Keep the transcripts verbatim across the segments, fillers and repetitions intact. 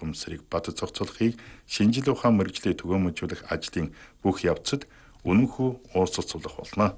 ухамсарыг бат зохицуулахыг шинжил ухаан мэргэжлийн түгээмжүүлэх ажлын бүх явцад үнэнхүү уурлцуулах болно.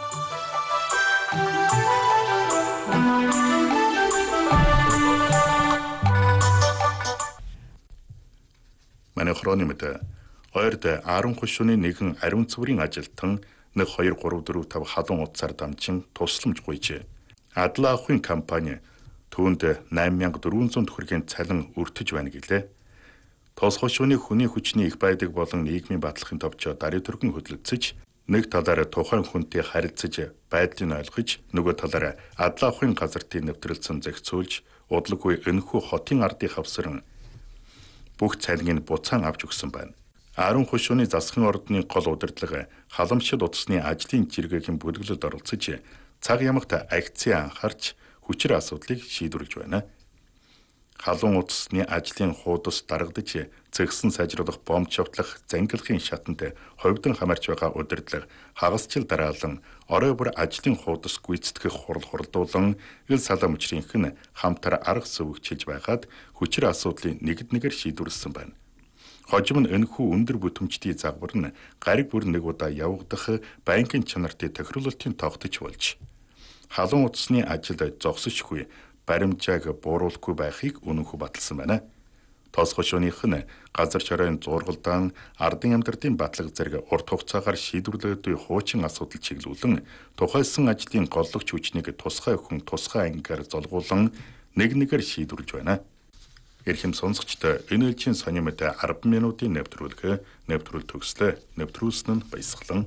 Манай хронимд ойрд арван хушууны нэгэн ариун цэврийн ажилтан нэг хоёр гурав дөрөв тав халуун утсаар дамжин тусламж гуйж Адла авахын компани түүнд найман мянга дөрвөн зуун төгрөгийн цалин өртөж байна гэлээ. Тос хушууны хүний хүчний их байдаг болон нийгмийн баталгын товчоо даруй төргөн хөдөлгөцөж нэг талаараа тухайн хүнтэй харилцаж байдлыг ойлгож нөгөө талаараа Адла авахын газартын нэвтрэлцэн зохицуулж удалгүй энэхүү хотын ардын хавсаран бүх цалиныг буцаан авч өгсөн байна. арван хушууны засгийн ордны гол удирдлага халамжид утасны ажлын жиргэгийн бүлэглэлд оролцож цаг ямагт акцийн анхаарч хүчээр асуудлыг шийдвэрлэж байна. Халуун утасны ажлын хуудас дарагдж зэгсэн сайжруулах бомб шавтлах зангилахын шатанд ховдон хамаарч байгаа удирдлага хагасчил дараалан орой бүр ажлын хуудас гүйцэтгэх хурал хуралдуулан ил салам учрынх нь хамтар арга сүвгчилж байгаад хүчээр асуудлыг нэгд нэгээр шийдвэрлсэн байна. Хожим нь энэхүү өндөр бүтэмжтэй загвар нь гариг бүр нэг удаа явагдах банкын чанартай тохируулалтын тогтож болж халуун утасны ажилд зогсошгүй баримжааг бууруулахгүй байхыг үнэнхүү баталсан байна. Тос хошууных нь газар чоройн зургалдаан ардын амьтардын батлага зэрэг урт хугацаагаар шийдвэрлэгдэх хуучин асуудал чиглүүлэн тухайсан ажлын голлогч хүчнийг тусгай өхөн тусгай ангиар золгуулан нэг нэгээр шийдвэрлэж байна. Эрхэм сонсогчдоо энэ ээлжийн сонимд арван минутын нэвтрүүлэг нэвтрүүл төгслөө. Нэвтрүүлсэн нь баясгалан.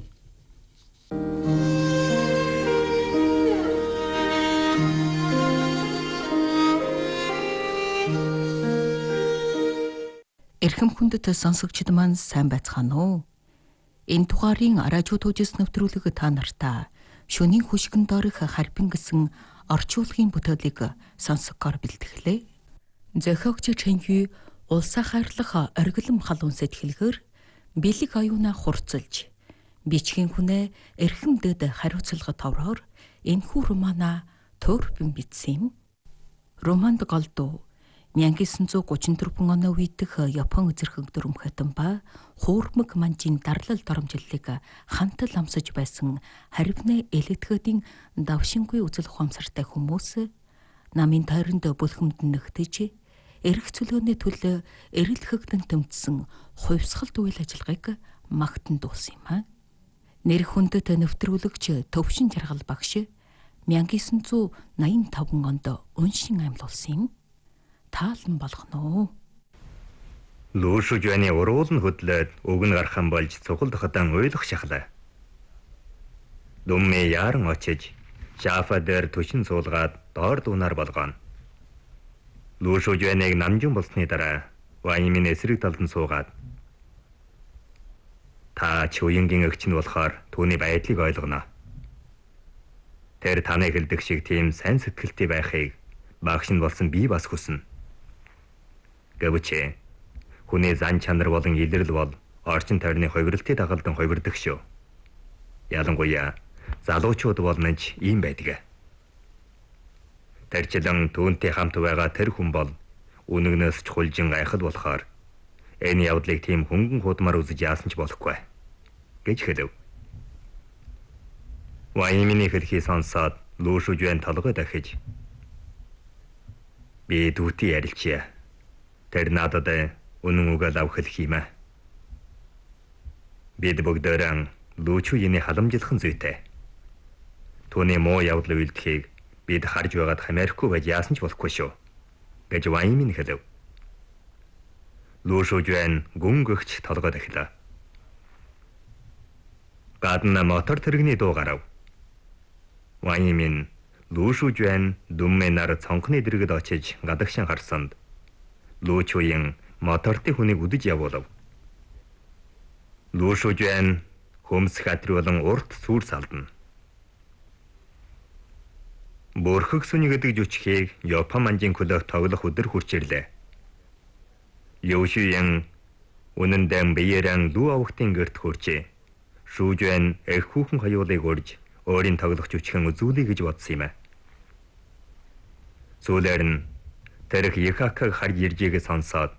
Эрхэм хүндэт сонсогчид маань сайн байцгаана уу? Энэ дугаарын радио төвжс нэвтрүүлэг та нартаа шөнийн хүшгэн доорх харбин гэсэн орчуулгын бүтээлийг сонсгохоор бэлтгэлээ. Зохиогч Чэнхүй улсаа хайрлах оргилом халуун сэтгэлгээр бэлэг аюуна хурцлж бичгийн хүнээ эрхэмдэд хариуцлага товроор энэхүү романа төрбөн бичсэн юм. Романд голдуу мянга исэнцүү гучин дөрвөн оны үеидх Япон эзэрхэг дөрөмхэтэн ба хуурмаг манжийн дарлал доромжллыг хантал амсаж байсан харвны элэтгэдийн давшингүй үзэл ухамсартай хүмүүс намын тойронд бүлхэмд нэгтэж эрх цөлөөний төлөө эрэл хэгдэн тэмцсэн хувьсгалт үйл ажиллагааг магтан дуулсан юм а. Нэр хүндэт нэвтрүүлэгч Төвшин Жаргал багш мянга исэнцүү найман таван онд уншин амьлуулсан юм. Таалан болгоно. Лүүшүж байна уруулн хөдлөөд өгн гархан болж цугалд хадан уйлах шахлаа. Дүммэ яран очиж шафа дээр төшин суулгаад доор дуунаар болгоно. Лүүшүж байныг намжин болсны дараа Ваймын эсрэг талд нь суугаад та ч уянгийн өгч нь болохоор түүний байдлыг ойлгоно. Тэр танай хэлдэг шиг тийм сайн сэтгэлтэй байхыг багш нь болсон би бас хүснэ. Гэвч хүний зан чанар болон илрэл бол орчин тойрны хувирлтыг дагалдан хувирдаг шүү. Ялангуяа залуучууд болно ч ийм байдаг. Тэрчлэн түүнтэй хамт байгаа тэр хүн бол үнэгнээс ч хулжин гайхал болохоор энэ явдлыг тийм хөнгөн худмаар үзэж яасан ч болохгүй гэж хэлв. Ваймины хэлхий сонсоод Лүүшүж байна толгой дахиж би дүүтэй ярилцъя. Тэр надад үнэн үгэл авах хэлэх юм аа. Бид бүгдээрээ Лүүчүний халамжлахын зүйтэй. Түүний муу явдал үйлдэхийг бид харж байгаад хамаарахгүй байж яасан ч болохгүй шүү гэж Ваймын хэлв. Лүүшүж байна гүн гөгч толгой дахилаа. Гадна мотор тэрэгний дуу гарав. Ваймын Лүүшүж байна дүммэ нар цонхны дэргэд очиж гадагшин харсанд Лүүчүийн мотортой хүнийг үдэж явуулав. Лүүшүж байна хөмсөх адрын болон урт сүр салдна. Бүрхэг сүний гэдэг жүчгийг Япон манжийн клуб тоглох өдөр хурж ирлээ. Ёшиен үнэндээ биеэрэн дүү авахтын гэрт хуржээ. Шүүж байна эх хүүхэн хаюулыг урьж өөрийн тоглох жүчгэн үзүүлэе гэж бодсон юм аа. Сүүлээр нь тэрх Яхакаг харж иржээгээ сонсоод